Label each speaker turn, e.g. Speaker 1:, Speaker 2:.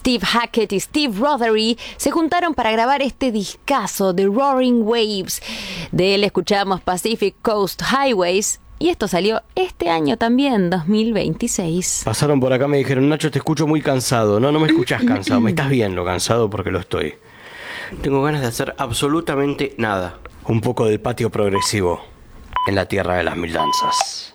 Speaker 1: Steve Hackett y Steve Rothery se juntaron para grabar este discazo de Roaring Waves. De él escuchamos Pacific Coast Highways y esto salió este año también, 2026.
Speaker 2: Pasaron por acá, me dijeron: Nacho, te escucho muy cansado. No me escuchás cansado, me estás viendo cansado porque lo estoy. Tengo ganas de hacer absolutamente nada. Un poco del patio progresivo en la tierra de las mil danzas.